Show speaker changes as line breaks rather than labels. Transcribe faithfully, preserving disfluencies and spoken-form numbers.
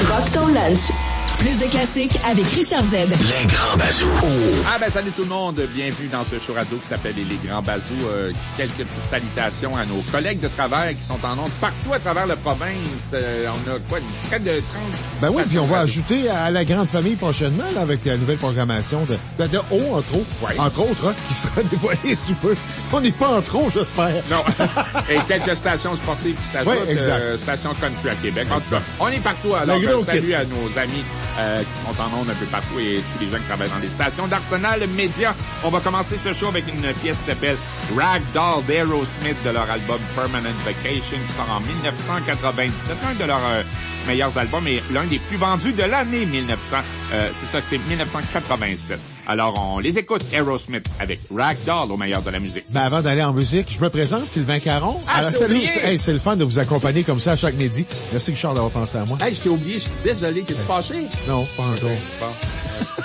Rock ton lunch. Plus de classiques avec Richard Z.
Les Grands Bazous. Oh.
Ah ben salut tout le monde, bienvenue dans ce show radio qui s'appelle Les Grands Bazous. Euh, quelques petites salutations à nos collègues de travail qui sont en ondes partout à travers la province. Euh, on a quoi, près de trente...
Ben oui, puis on va ajouter à la grande famille prochainement là, avec la nouvelle programmation de, de, de haut, entre autres, ouais. entre autres hein, qui sera dévoilée sous peu. On n'est pas en trop, j'espère.
Non. Et quelques stations sportives qui s'ajoutent.
Oui,
euh, station country à Québec. En tout cas, on est partout. Alors, ben, salut à nos amis Euh, qui sont en ondes un peu partout et tous les gens qui travaillent dans les stations d'Arsenal Média. On va commencer ce show avec une pièce qui s'appelle Ragdoll d'Aerosmith de leur album Permanent Vacation qui sort en dix-neuf cent quatre-vingt-dix-sept, un de leurs euh, meilleurs albums et l'un des plus vendus de l'année mille neuf cents. Euh, c'est ça, c'est dix-neuf cent quatre-vingt-sept. Alors, on les écoute, Aerosmith, avec Ragdoll au meilleur de la musique.
Ben, avant d'aller en musique, je me présente, Sylvain Caron.
Ah,
Alors, salut, c'est, hey, c'est le fun de vous accompagner comme ça à chaque midi. Merci, Richard, d'avoir pensé à moi.
Hey, je t'ai oublié, je suis désolé. T'es-tu fâché?
Non, pas encore.
Bon.